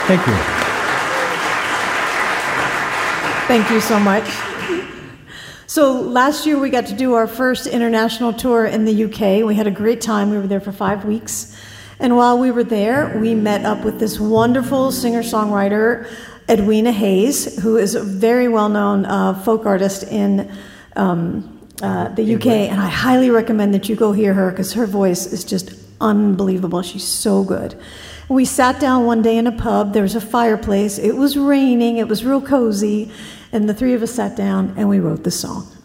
Thank you. Thank you so much. So last year we got to do our first international tour in the UK. We had a great time. We were there for 5 weeks. And while we were there, we met up with this wonderful singer-songwriter, Edwina Hayes, who is a very well-known folk artist in the UK. And I highly recommend that you go hear her because her voice is just unbelievable. She's so good. We sat down one day in a pub. There was a fireplace. It was raining. It was real cozy. And the three of us sat down and we wrote the song.